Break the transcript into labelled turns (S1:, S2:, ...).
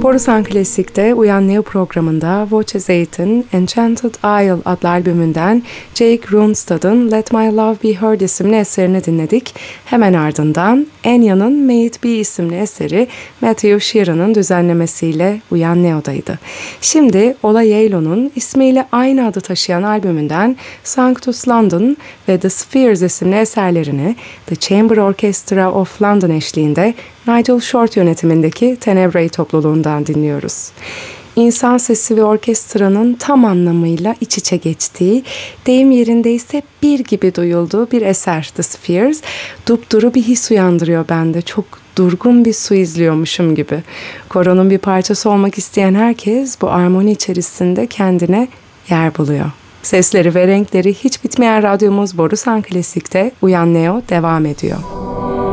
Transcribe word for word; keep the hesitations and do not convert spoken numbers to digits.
S1: Borusan Klasik'te Uyan Neo programında Voces eight'in Enchanted Isle adlı albümünden Jake Ronstadt'ın Let My Love Be Heard isimli eserini dinledik. Hemen ardından Enya'nın May It Be isimli eseri Matthew Sheeran'ın düzenlemesiyle Uyan Neo'daydı. Şimdi Ola Yaylo'nun ismiyle aynı adı taşıyan albümünden Sanctus London ve The Spheres isimli eserlerini The Chamber Orchestra of London eşliğinde Nigel Short yönetimindeki Tenebrae topluluğundan dinliyoruz. İnsan sesi ve orkestranın tam anlamıyla iç içe geçtiği, deyim yerindeyse bir gibi duyulduğu bir eser The Spheres, dupduru bir his uyandırıyor bende. Çok durgun bir su izliyormuşum gibi. Koronun bir parçası olmak isteyen herkes bu armoni içerisinde kendine yer buluyor. Sesleri ve renkleri hiç bitmeyen radyomuz Borusan Klasik'te Uyan Neo devam ediyor.